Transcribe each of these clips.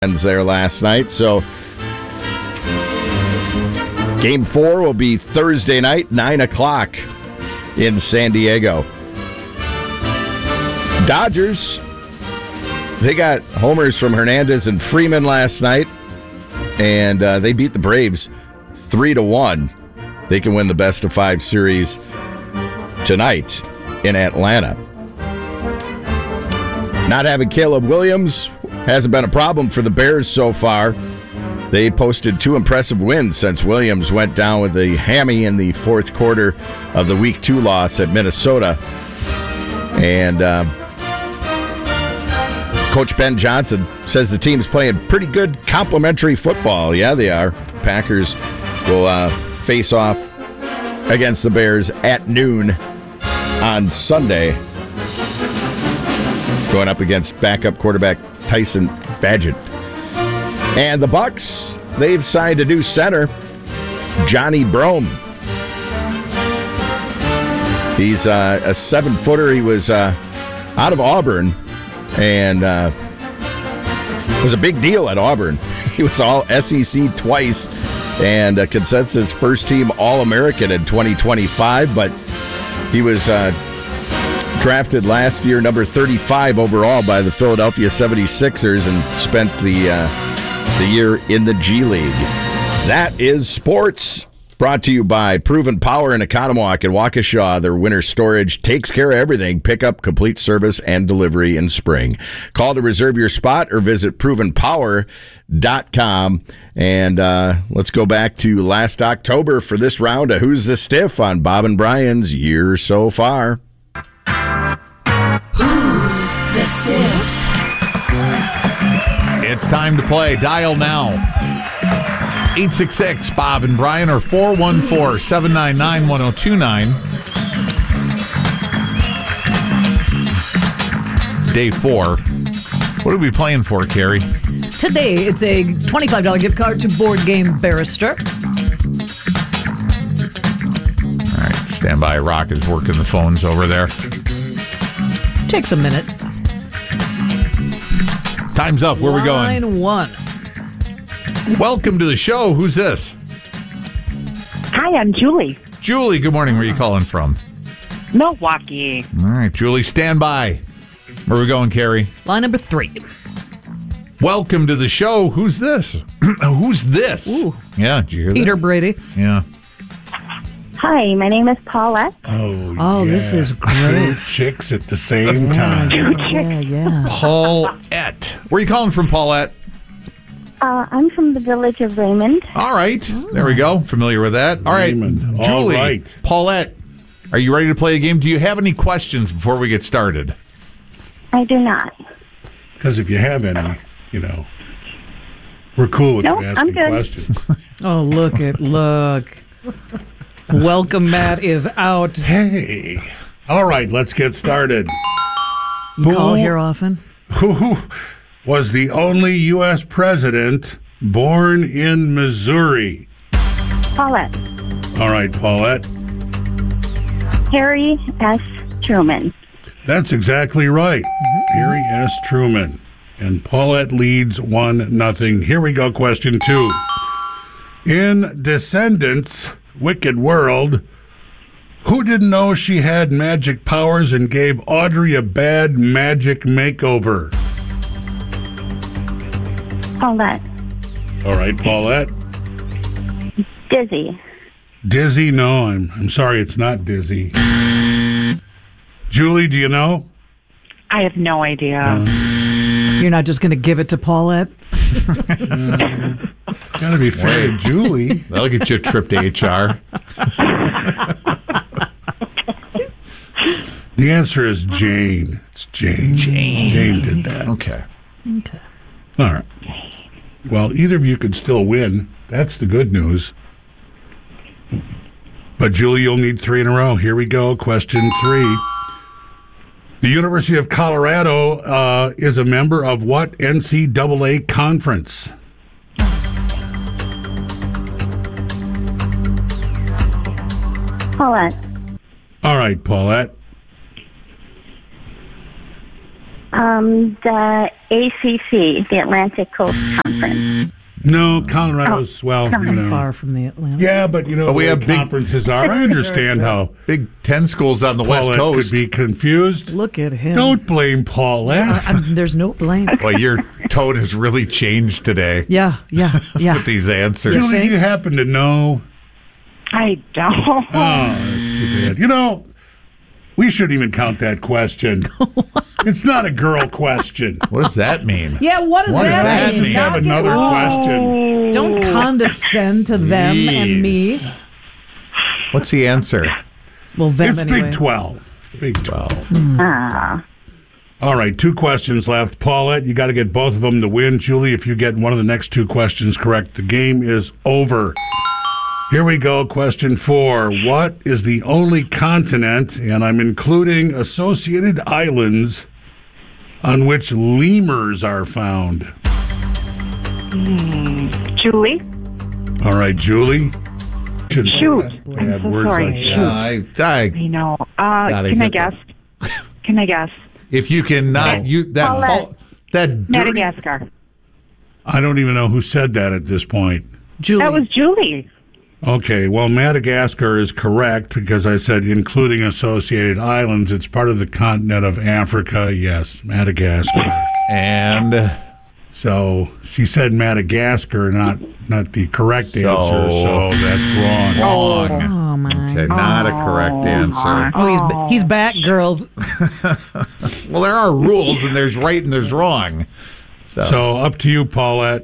there last night. So Game 4 will be Thursday night, 9 o'clock in San Diego. Dodgers, they got homers from Hernandez and Freeman last night, and they beat the Braves 3-1. They can win the best-of-5 series tonight in Atlanta. Not having Caleb Williams hasn't been a problem for the Bears so far. They posted 2 impressive wins since Williams went down with a hammy in the fourth quarter of the Week 2 loss at Minnesota. And Coach Ben Johnson says the team's playing pretty good complementary football. Yeah, they are. Packers will face off against the Bears at noon on Sunday, going up against backup quarterback Tyson Bagent. And the Bucks, they've signed a new center, Johnny Brome. He's a 7-footer. He was out of Auburn and was a big deal at Auburn. He was all SEC twice and a consensus first-team All-American in 2025, but he was drafted last year, number 35 overall by the Philadelphia 76ers, and spent the year in the G League. That is sports. Brought to you by Proven Power in Economowoc and Waukesha. Their winter storage takes care of everything. Pickup, complete service, and delivery in spring. Call to reserve your spot or visit provenpower.com. And let's go back to last October for this round of Who's the Stiff on Bob and Brian's Year So Far. Who's the Stiff? It's time to play. Dial now. 866 Bob and Brian or 414-799-1029. Day 4. What are we playing for, Carrie? Today, it's a $25 gift card to Board Game Barrister. All right, stand by. Rock is working the phones over there. Takes a minute. Time's up. Where are we going? Line 1. Welcome to the show. Who's this? Hi, I'm Julie. Julie, good morning. Where are you calling from? Milwaukee. All right, Julie, stand by. Where are we going, Carrie? Line number 3. Welcome to the show. Who's this? Who's this? Ooh. Yeah, did you hear Peter that? Brady. Yeah. Hi, my name is Paulette. Oh, this is great. 2 chicks at the same time. Yeah. Paulette. Where are you calling from, Paulette? I'm from the village of Raymond. All right. There we go. Familiar with that. All right. Raymond. All Julie, right. Paulette, are you ready to play a game? Do you have any questions before we get started? I do not. Because if you have any, we're cool with Nope, you I'm asking good. questions. Oh, look. Welcome, Matt is out. Hey. All right, let's get started. You call here often? Who was the only U.S. president born in Missouri? Paulette. All right, Paulette. Harry S. Truman. That's exactly right. Harry S. Truman. And Paulette leads 1-0. Here we go, question 2. In Descendants, Wicked World, who didn't know she had magic powers and gave Audrey a bad magic makeover? Paulette. All right, Paulette. Dizzy. Dizzy? No, I'm sorry, it's not Dizzy. Julie, do you know? I have no idea. You're not just going to give it to Paulette? Gotta be fair to Julie. That'll get you a trip to HR. The answer is Jane. It's Jane. Jane did that. Okay. All right. Well, either of you could still win. That's the good news. But Julie, you'll need 3 in a row. Here we go. Question 3. The University of Colorado is a member of what NCAA conference? Paulette. All right, Paulette. The ACC, the Atlantic Coast Conference. No, Colorado's, Far from the Atlantic. Yeah, but you know But we where have big- conferences are. I understand how Big 10 schools on the West Paulette Coast. could be confused. Look at him. Don't blame Paulette. There's no blame. Well, your tone has really changed today Yeah. with these answers. You're Julie, saying- do you happen to know? I don't. Oh, that's too bad. You know, we shouldn't even count that question. It's not a girl question. What does that mean? Yeah, what does What does that that mean? mean? Have another question. Don't condescend to them and me. Jeez. What's the answer? Well, them It's anyway. Big 12. Big 12. Ah. All right, 2 questions left. Paulette, you got to get both of them to win. Julie, if you get one of the next 2 questions correct, the game is over. Here we go. Question 4. What is the only continent, and I'm including associated islands, on which lemurs are found? Julie? All right, Julie. Shoot. Bad I'm so words sorry. like Shoot. I I know. Gotta Can I hit guess? Can I guess? if you can not, Paulette. that dirty. Madagascar. I don't even know who said that at this point. Julie. That was Julie. Okay, well, Madagascar is correct because I said including associated islands. It's part of the continent of Africa. Yes, Madagascar. And So she said Madagascar, not the correct answer. So that's wrong. wrong. Oh, my. Okay, not a correct answer. Oh, he's back, girls. Well, there are rules, and there's right and there's wrong. So up to you, Paulette.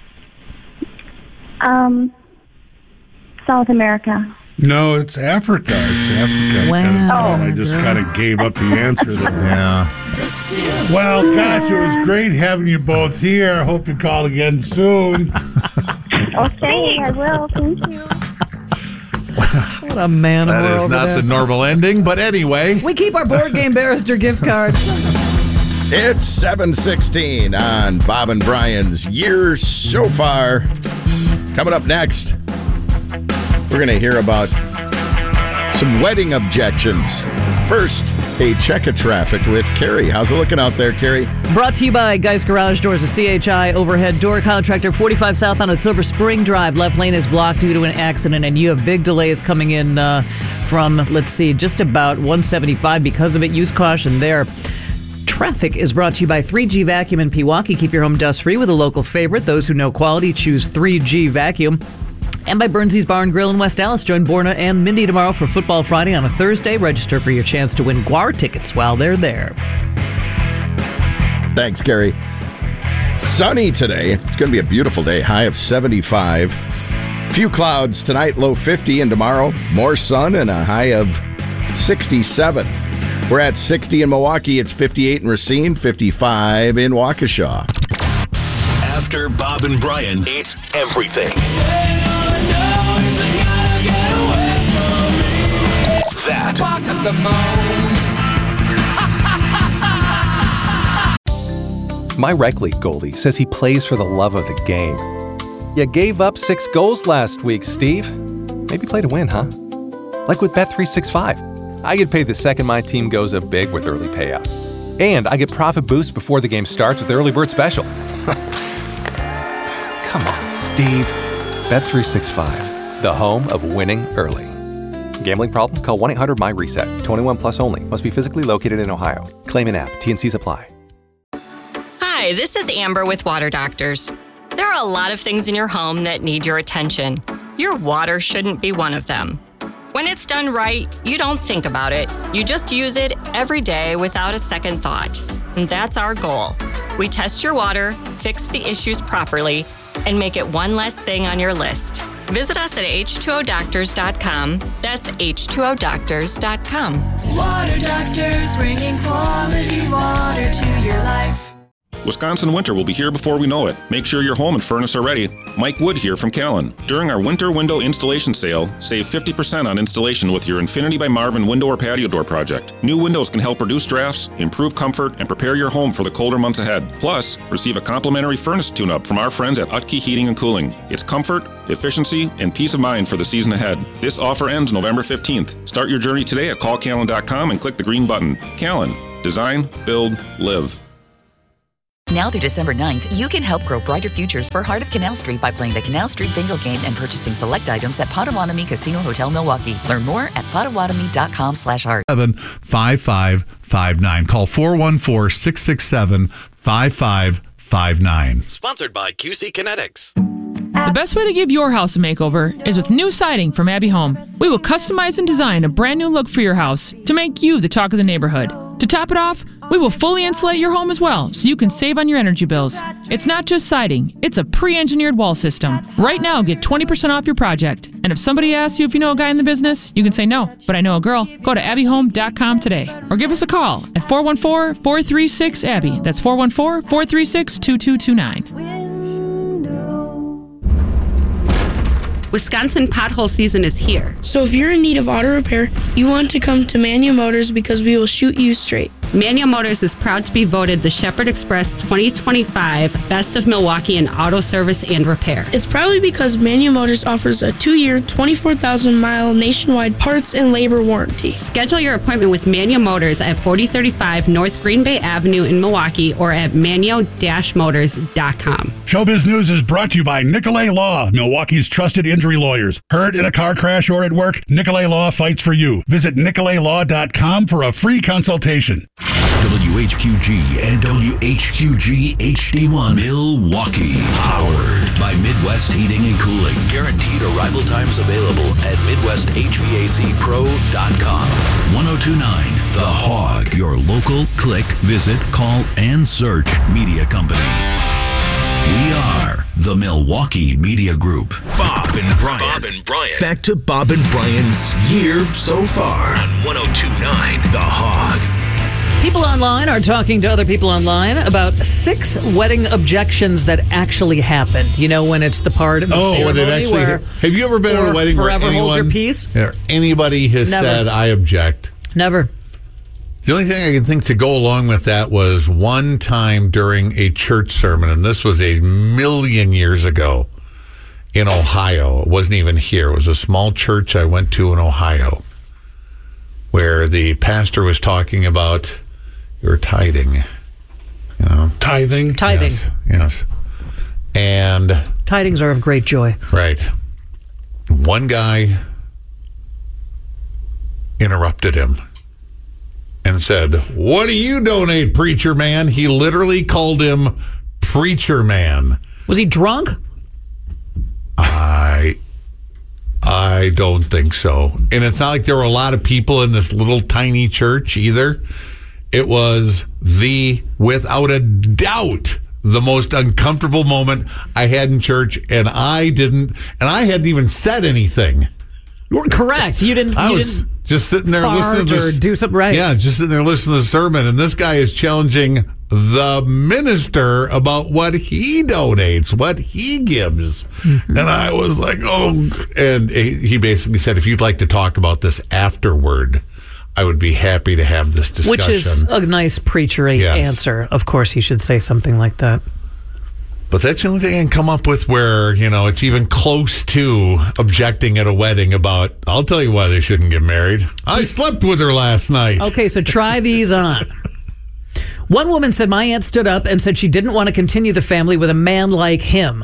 South America. No, it's Africa. It's Africa. Wow. I just kind of gave up the answer there. Yeah. Well, gosh, it was great having you both here. Hope you call again soon. Okay, I will. Thank you. What a man That we're is over not there. the normal ending, but anyway. We keep our board game barrister gift card. It's 7:16 on Bob and Brian's Year So Far. Coming up next, we're going to hear about some wedding objections. First, a check of traffic with Carrie. How's it looking out there, Carrie? Brought to you by Geist Garage Doors, a CHI overhead door contractor. 45 southbound at Silver Spring Drive. Left lane is blocked due to an accident, and you have big delays coming in from, let's see, just about 175 because of it. Use caution there. Traffic is brought to you by 3G Vacuum in Pewaukee. Keep your home dust-free with a local favorite. Those who know quality choose 3G Vacuum. And by Burnsy's Bar and Grill in West Dallas. Join Borna and Mindy tomorrow for Football Friday on a Thursday. Register for your chance to win GWAR tickets while they're there. Thanks, Carrie. Sunny today. It's going to be a beautiful day. High of 75. Few clouds tonight, low 50. And tomorrow, more sun and a high of 67. We're at 60 in Milwaukee. It's 58 in Racine, 55 in Waukesha. After Bob and Brian, it's everything. That. My rec league goalie says he plays for the love of the game. You gave up 6 goals last week, Steve. Maybe play to win, huh? Like with Bet365. I get paid the second my team goes up big with early payout. And I get profit boost before the game starts with the early bird special. Come on, Steve. Bet365, the home of winning early. Gambling problem? Call 1-800-MY-RESET. 21 plus only. Must be physically located in Ohio. Claim an app. T&Cs apply. Hi, this is Amber with Water Doctors. There are a lot of things in your home that need your attention. Your water shouldn't be one of them. When it's done right, you don't think about it. You just use it every day without a second thought. And that's our goal. We test your water, fix the issues properly, and make it one less thing on your list. Visit us at H2ODoctors.com. That's H2ODoctors.com. Water Doctors, bringing quality water to your life. Wisconsin winter will be here before we know it. Make sure your home and furnace are ready. Mike Wood here from Callan. During our winter window installation sale, save 50% on installation with your Infinity by Marvin window or patio door project. New windows can help reduce drafts, improve comfort, and prepare your home for the colder months ahead. Plus, receive a complimentary furnace tune-up from our friends at Utke Heating and Cooling. It's comfort, efficiency, and peace of mind for the season ahead. This offer ends November 15th. Start your journey today at callcallan.com and click the green button. Callan. Design, build, live. Now through December 9th, you can help grow brighter futures for Heart of Canal Street by playing the Canal Street Bingo game and purchasing select items at Potawatomi Casino Hotel Milwaukee. Learn more at potawatomi.com/heart. 5559. Call 414-667-5559. Sponsored by QC Kinetics. The best way to give your house a makeover is with new siding from Abbey Home. We will customize and design a brand new look for your house to make you the talk of the neighborhood. To top it off, we will fully insulate your home as well, so you can save on your energy bills. It's not just siding, it's a pre-engineered wall system. Right now, get 20% off your project. And if somebody asks you if you know a guy in the business, you can say no, but I know a girl. Go to abbyhome.com today. Or give us a call at 414-436-ABBY. That's 414-436-2229. Wisconsin pothole season is here. So if you're in need of auto repair, you want to come to Manual Motors because we will shoot you straight. Manual Motors is proud to be voted the Shepherd Express 2025 Best of Milwaukee in auto service and repair. It's probably because Manual Motors offers a 2-year, 24,000-mile nationwide parts and labor warranty. Schedule your appointment with Manual Motors at 4035 North Green Bay Avenue in Milwaukee or at manual-motors.com. Showbiz News is brought to you by Nicolay Law, Milwaukee's trusted injury lawyers. Hurt in a car crash or at work? Nicolay Law fights for you. Visit nicolaylaw.com for a free consultation. WHQG and WHQG HD1 Milwaukee. Powered by Midwest Heating and Cooling. Guaranteed arrival times available at MidwestHVACPro.com. 1029 The Hog. Your local click, visit, call, and search media company. We are the Milwaukee Media Group. Bob and Brian. Back to Bob and Brian's year so far on 1029 The Hog. People online are talking to other people online about 6 wedding objections that actually happened. You know, when it's the part of the ceremony where have you ever been at a wedding where forever anyone, hold your peace? Or anybody has said, I object? Never. The only thing I can think to go along with that was one time during a church sermon, and this was a million years ago in Ohio. It wasn't even here. It was a small church I went to in Ohio where the pastor was talking about your tithing. You know? Tithing? Yes. And tithings are of great joy. Right. One guy interrupted him and said, "What do you donate, preacher man?" He literally called him preacher man. Was he drunk? I don't think so. And it's not like there were a lot of people in this little tiny church either. It was without a doubt, the most uncomfortable moment I had in church, and I hadn't even said anything. Correct. You didn't. I was just sitting there listening to this. Or do something right. Yeah, just sitting there listening to the sermon, and this guy is challenging the minister about what he donates, what he gives. Mm-hmm. And I was like, oh. And he basically said, if you'd like to talk about this afterward, I would be happy to have this discussion. Which is a nice preachery answer. Of course, he should say something like that. But that's the only thing I can come up with where, it's even close to objecting at a wedding about, I'll tell you why they shouldn't get married. I slept with her last night. Okay, so try these on. One woman said, my aunt stood up and said she didn't want to continue the family with a man like him.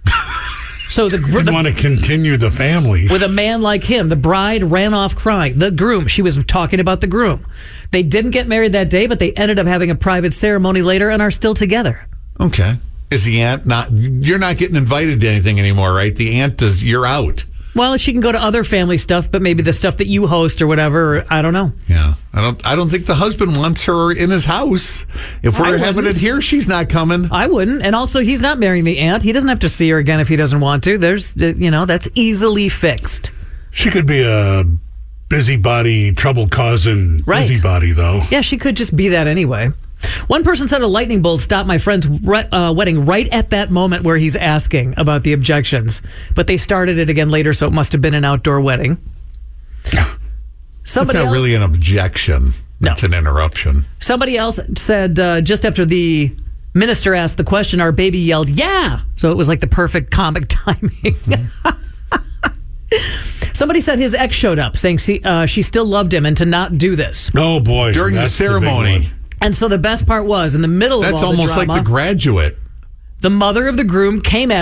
So didn't want to continue the family with a man like him. The bride ran off crying. The groom, she was talking about the groom. They didn't get married that day, but they ended up having a private ceremony later and are still together. Okay. Is the aunt you're not getting invited to anything anymore, right? The aunt you're out. Well, she can go to other family stuff, but maybe the stuff that you host or whatever, or, I don't know. Yeah. I don't think the husband wants her in his house. If we're having it here, she's not coming. I wouldn't. And also, he's not marrying the aunt. He doesn't have to see her again if he doesn't want to. That's easily fixed. She could be a busybody, trouble-causing busybody, though. Yeah, she could just be that anyway. One person said a lightning bolt stopped my friend's wedding right at that moment where he's asking about the objections. But they started it again later, so it must have been an outdoor wedding. It's not really an objection. No. It's an interruption. Somebody else said just after the minister asked the question, our baby yelled, yeah! So it was like the perfect comic timing. Somebody said his ex showed up saying she still loved him and to not do this. Oh, boy. During the ceremony. And so the best part was, in the middle of all the drama... That's almost like The Graduate. The mother of the groom came out